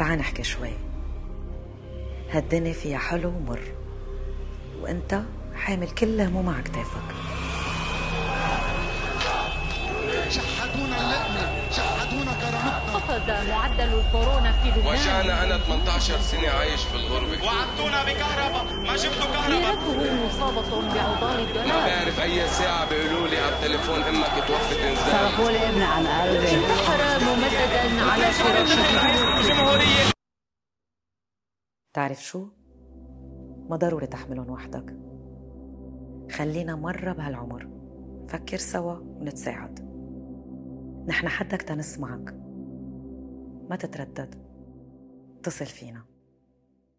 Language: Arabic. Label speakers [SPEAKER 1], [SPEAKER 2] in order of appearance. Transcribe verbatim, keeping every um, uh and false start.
[SPEAKER 1] تعال نحكي شوي. هالدنيا فيها حلو ومر، وانت حامل كل هموم على كتافك.
[SPEAKER 2] شحدونا اللقمة، شحدونا كرامتنا.
[SPEAKER 3] قفز معدل الكورونا في لبنان.
[SPEAKER 4] وجعنا أنا ثمانية عشر سنة عايش في الغربة.
[SPEAKER 5] وعدتونا بكهرباء، ما جبتوا كهرباء.
[SPEAKER 3] سيارته مصابة بعضال الدولار.
[SPEAKER 4] ما بعرف أي ساعة بيقولوا لي على التليفون أمك توفت إنزال.
[SPEAKER 6] صرفوا لي ابني عن قلبي.
[SPEAKER 3] انتحر ممددا على فراشه.
[SPEAKER 1] تعرف شو؟ ما ضروري تحملهم وحدك. خلينا مرة بهالعمر فكر سوا ونتساعد. نحن حدك تنسمعك، ما تتردد، اتصل فينا.